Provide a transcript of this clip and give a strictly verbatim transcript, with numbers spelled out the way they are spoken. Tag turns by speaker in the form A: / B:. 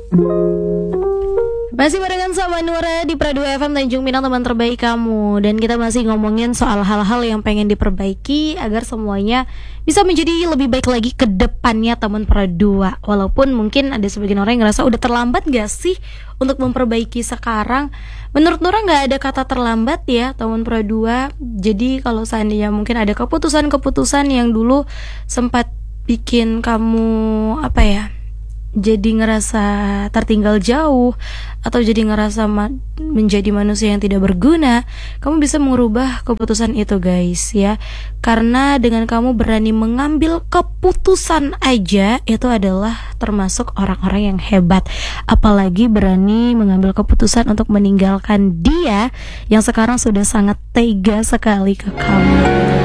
A: Masih barengan sama Nura di Pradu F M Tanjung Pinang, teman terbaik kamu. Dan kita masih ngomongin soal hal-hal yang pengen diperbaiki agar semuanya bisa menjadi lebih baik lagi ke depannya, teman Pradu. Walaupun mungkin ada sebagian orang yang ngerasa udah terlambat gak sih untuk memperbaiki sekarang. Menurut Nura gak ada kata terlambat ya, teman Pradu. Jadi kalau seandainya mungkin ada keputusan-keputusan yang dulu sempat bikin kamu apa ya, jadi ngerasa tertinggal jauh atau jadi ngerasa ma- menjadi manusia yang tidak berguna, kamu bisa mengubah keputusan itu guys ya. Karena dengan kamu berani mengambil keputusan aja, itu adalah termasuk orang-orang yang hebat. Apalagi berani mengambil keputusan untuk meninggalkan dia yang sekarang sudah sangat tega sekali ke kamu.